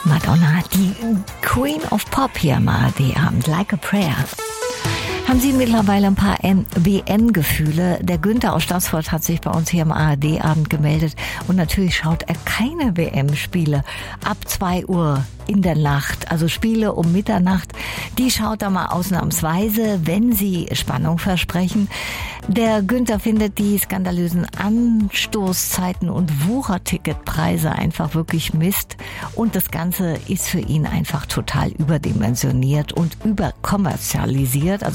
Madonna, die Queen of Pop hier am ARD-Abend, Like a Prayer. Haben Sie mittlerweile ein paar WM-Gefühle? Der Günther aus Stassfurt hat sich bei uns hier am ARD-Abend gemeldet und natürlich schaut er keine WM-Spiele ab 2 Uhr in der Nacht, also Spiele um Mitternacht, die schaut er mal ausnahmsweise, wenn sie Spannung versprechen. Der Günther findet die skandalösen Anstoßzeiten und Wucherticketpreise einfach wirklich Mist und das Ganze ist für ihn einfach total überdimensioniert und überkommerzialisiert. Also